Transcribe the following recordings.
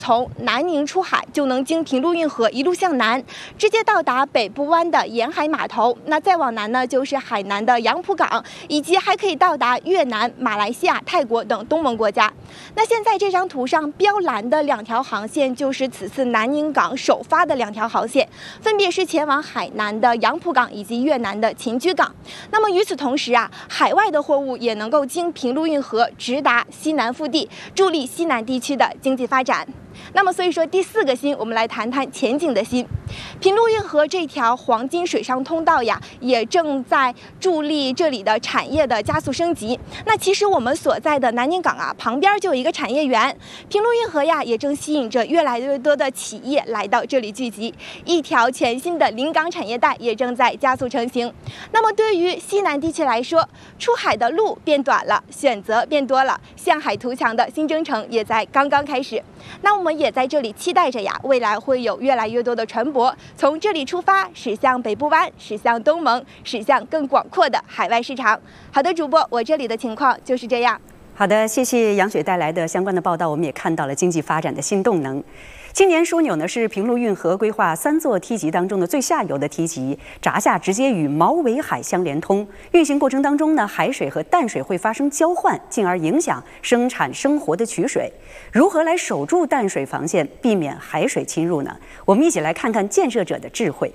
从南宁出海就能经平陆运河一路向南，直接到达北部湾的沿海码头。那再往南呢，就是海南的杨浦港，以及还可以到达越南、马来西亚、泰国等东盟国家。那现在这张图上标蓝的2条航线，就是此次南宁港首发的2条航线，分别是前往海南的杨浦港以及越南的秦居港。那么与此同时啊，海外的货物也能够经平陆运河直达西南腹地，助力西南地区的经济发展。那么，所以说第4个心，我们来谈谈前景的心。平陆运河这条黄金水上通道呀，也正在助力这里的产业的加速升级。那其实我们所在的南宁港啊，旁边就有一个产业园，平陆运河呀，也正吸引着越来越多的企业来到这里聚集，一条全新的临港产业带也正在加速成型。那么对于西南地区来说，出海的路变短了，选择变多了，向海图强的新征程也在刚刚开始。那我们也在这里期待着呀，未来会有越来越多的船舶从这里出发，驶向北部湾，驶向东盟，驶向更广阔的海外市场。好的，主播，我这里的情况就是这样。 好的，谢谢杨雪带来的相关的报道，我们也看到了经济发展的新动能。青年枢纽呢是平陆运河规划3座梯级当中的最下游的梯级，闸下直接与毛尾海相连通。运行过程当中呢，海水和淡水会发生交换，进而影响生产生活的取水。如何来守住淡水防线，避免海水侵入呢？我们一起来看看建设者的智慧。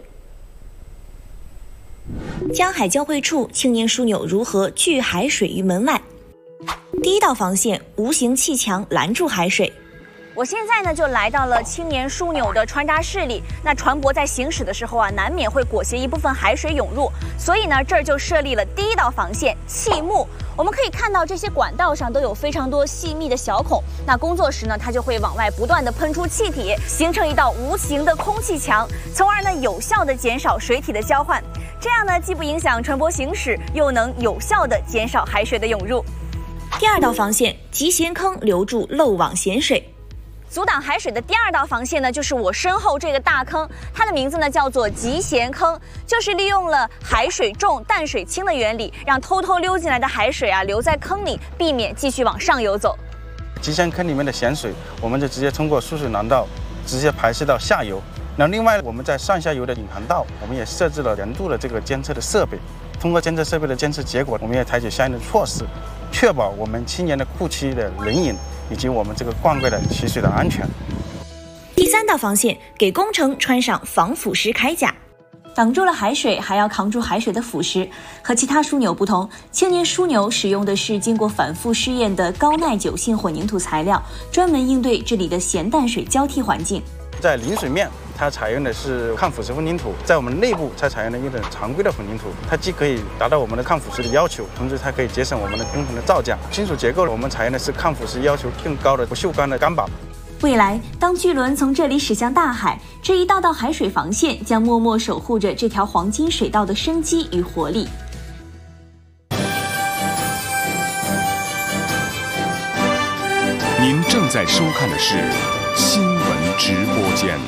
江海交汇处，青年枢纽如何拒海水于门外？第1道防线，无形砌墙拦住海水。 我现在呢就来到了青年枢纽的船闸室里。那船舶在行驶的时候啊，难免会裹挟一部分海水涌入，所以呢这儿就设立了第1道防线气幕。我们可以看到这些管道上都有非常多细密的小孔，那工作时呢它就会往外不断的喷出气体，形成一道无形的空气墙，从而呢有效的减少水体的交换。这样呢既不影响船舶行驶，又能有效的减少海水的涌入。 第2道防线集咸坑留住漏网咸水。 阻挡海水的第2道防线呢，就是我身后这个大坑，它的名字呢叫做集咸坑，就是利用了海水重淡水轻的原理，让偷偷溜进来的海水啊留在坑里，避免继续往上游走。 集咸坑里面的咸水，我们就直接通过输水廊道直接排泄到下游。那另外我们在上下游的引航道，我们也设置了年度的这个监测的设备。通过监测设备的监测结果，我们也采取相应的措施，确保我们青年的库区的人饮以及我们这个灌溉的取水的安全。 第3道防线，给工程穿上防腐蚀铠甲，挡住了海水，还要扛住海水的腐蚀。和其他枢纽不同，青年枢纽使用的是经过反复试验的高耐久性混凝土材料，专门应对这里的咸淡水交替环境。 在临水面，它采用的是抗腐蚀混凝土；在我们内部，它采用的一种常规的混凝土。它既可以达到我们的抗腐蚀的要求，同时它可以节省我们的工程的造价。金属结构我们采用的是抗腐蚀要求更高的不锈钢的钢板。 未来，当巨轮从这里驶向大海，这一道道海水防线将默默守护着这条黄金水道的生机与活力。 您正在收看的是新闻直播间。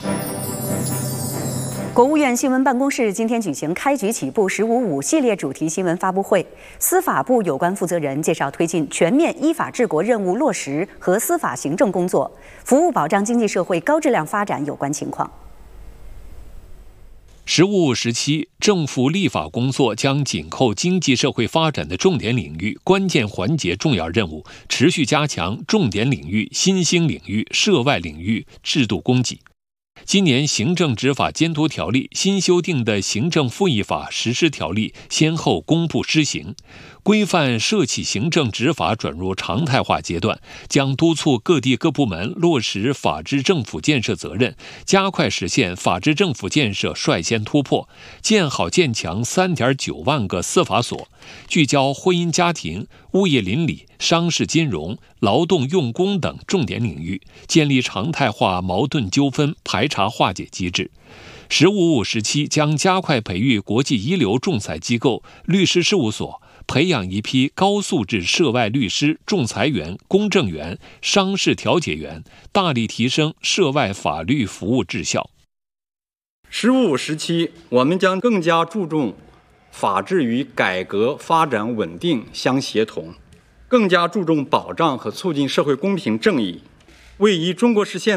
国务院新闻办公室今天举行开局起步“15.5”系列主题新闻发布会，司法部有关负责人介绍推进全面依法治国任务落实和司法行政工作、服务保障经济社会高质量发展有关情况。 15时期，政府立法工作将紧扣经济社会发展的重点领域、关键环节重要任务，持续加强重点领域、新兴领域、涉外领域制度供给。今年行政执法监督条例新修订的行政复议法实施条例先后公布施行，规范涉企行政执法转入常态化阶段，将督促各地各部门落实法治政府建设责任，加快实现法治政府建设率先突破，建好建强3.9万个司法所，聚焦婚姻家庭、物业邻里、商事金融、劳动用工等重点领域，建立常态化矛盾纠纷排查化解机制。15.5时期将加快培育国际一流仲裁机构、律师事务所，培养一批高素质涉外律师、仲裁员、公证员、商事调解员，大力提升涉外法律服务质效。 15.5时期，我们将更加注重法治与改革发展稳定相协同，更加注重保障和促进社会公平正义， 为以中国实现